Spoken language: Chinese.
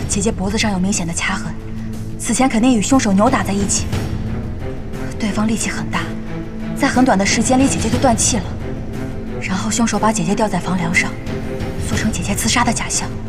姐姐脖子上有明显的掐痕，此前肯定与凶手扭打在一起。对方力气很大，在很短的时间里姐姐就断气了，然后凶手把姐姐吊在房梁上，做成姐姐自杀的假象。